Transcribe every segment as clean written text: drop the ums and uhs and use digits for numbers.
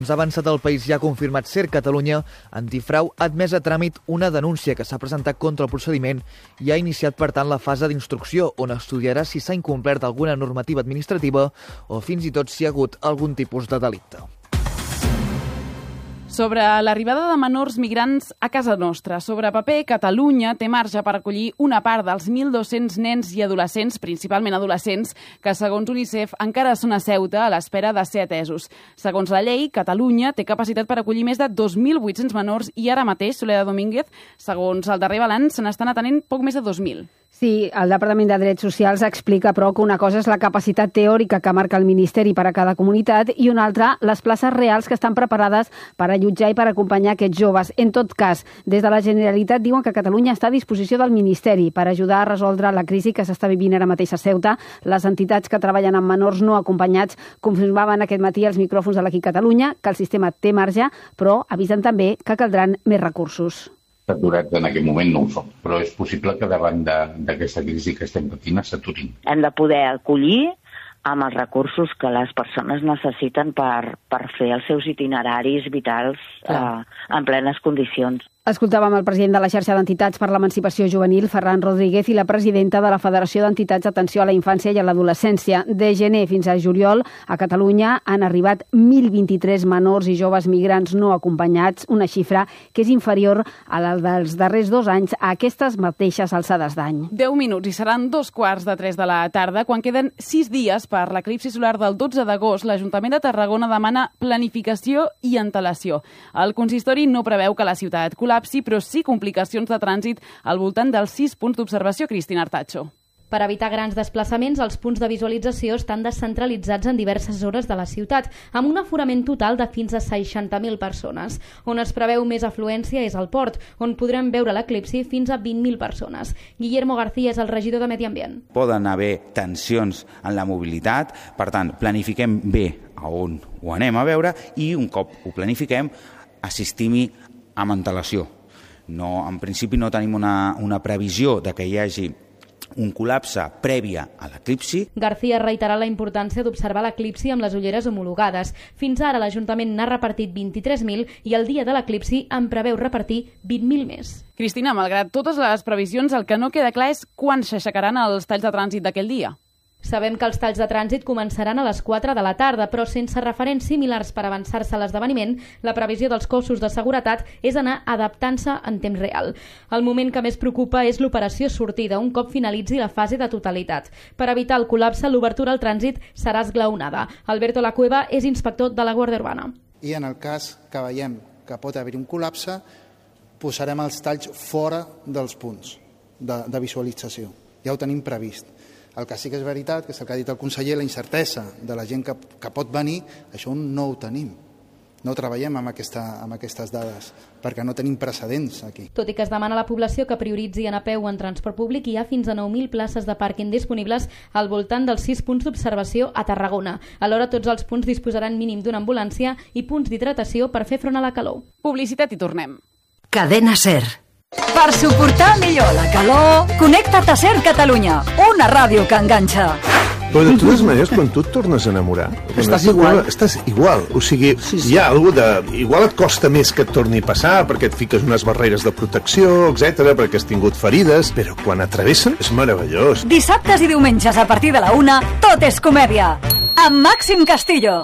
Ha avançat el País ja ha confirmat Ser Catalunya Antifrau ha admès a tràmit una denúncia que s'ha presentat contra el procediment i ha iniciat, per tant, la fase d'instrucció, on estudiarà si s'ha incomplert alguna normativa administrativa o fins i tot si hi ha hagut algun tipus de delicte. Sobre l'arribada de menors migrants a casa nostra. Sobre paper, Catalunya té marge per acollir una part dels 1.200 nens i adolescents, principalment adolescents, que segons UNICEF encara són a Ceuta a l'espera de ser atesos. Segons la llei, Catalunya té capacitat per acollir més de 2.800 menors i ara mateix, Soledad Domínguez, segons el darrer balanç, se n'estan atenent poc més de 2.000. Sí, el Departament de Drets Socials explica, però, que una cosa és la capacitat teòrica que marca el Ministeri per a cada comunitat i una altra, les places reals que estan preparades per allotjar i per acompanyar aquests joves. En tot cas, des de la Generalitat diuen que Catalunya està a disposició del Ministeri per ajudar a resoldre la crisi que s'està vivint ara mateix a Ceuta. Les entitats que treballen amb menors no acompanyats confirmaven aquest matí als micròfons de l'Equip Catalunya que el sistema té marge, però avisen també que caldran més recursos. Saturat en aquest moment no ho som, però és possible que davant d'aquesta crisi que estem patint s'aturin. Hem de poder acollir amb els recursos que les persones necessiten per fer els seus itineraris vitals en plenes condicions. Escoltàvem el president de la xarxa d'entitats per l'emancipació juvenil, Ferran Rodríguez, i la presidenta de la Federació d'Entitats d'Atenció a la Infància i a l'Adolescència. De gener fins a juliol, a Catalunya han arribat 1.023 menors i joves migrants no acompanyats, una xifra que és inferior a la dels darrers 2 anys a aquestes mateixes alçades d'any. 10 minuts i seran 2:15 de la tarda. Quan queden 6 dies per l'eclipsi solar del 12 d'agost, l'Ajuntament de Tarragona demana planificació i antelació. El consistori no preveu que la ciutat col·lapsi, però sí complicacions de trànsit al voltant dels 6 punts d'observació. Cristina Artacho. Per evitar grans desplaçaments, els punts de visualització estan descentralitzats en diverses zones de la ciutat, amb un aforament total de fins a 60.000 persones. On es preveu més afluència és al port, on podrem veure l'eclipsi fins a 20.000 persones. Guillermo García és el regidor de Medi Ambient. Poden haver tensions en la mobilitat, per tant, planifiquem bé a on ho anem a veure i un cop ho planifiquem, assistim-hi amb antelació. En principi no tenim una previsió de que hi hagi un col·lapse prèvia a l'eclipsi. García reiterà la importància d'observar l'eclipsi amb les ulleres homologades. Fins ara l'Ajuntament n'ha repartit 23.000 i el dia de l'eclipsi en preveu repartir 20.000 més. Cristina, malgrat totes les previsions, el que no queda clar és quan s'aixecaran els talls de trànsit d'aquell dia. Sabem que els talls de trànsit començaran a les 4 de la tarda, però sense referents similars per avançar-se a l'esdeveniment, la previsió dels cossos de seguretat és anar adaptant-se en temps real. El moment que més preocupa és l'operació sortida, un cop finalitzi la fase de totalitat. Per evitar el col·lapse, l'obertura al trànsit serà esglaonada. Alberto Lacueva és inspector de la Guàrdia Urbana. I en el cas que veiem que pot haver-hi un col·lapse, posarem els talls fora dels punts de visualització. Ja ho tenim previst. El que sí que és veritat, que és el que ha dit el conseller, la incertesa de la gent que pot venir, això no ho tenim. No treballem amb aquestes dades, perquè no tenim precedents aquí. Tot i que es demana a la població que prioritzi anar a peu en transport públic, hi ha fins a 9.000 places de pàrquing disponibles al voltant dels 6 punts d'observació a Tarragona. Alhora, tots els punts disposaran mínim d'una ambulància i punts d'hidratació per fer front a la calor. Publicitat i tornem. Cadena SER. Per suportar millor la calor, connecta't a SER Catalunya, una ràdio que enganxa. Però de totes maneres, quan tu et tornes a enamorar, estàs igual. O sigui, hi ha alguna de... Igual et costa més que et torni a passar, perquè et fiques unes barreres de protecció, etc, perquè has tingut ferides, però quan atravessen és meravellós. Dissabtes i diumenges a partir de la 1, tot és comèdia. Amb Màxim Castillo.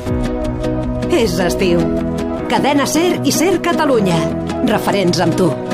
És estiu. Cadena SER i SER Catalunya. Referents amb tu.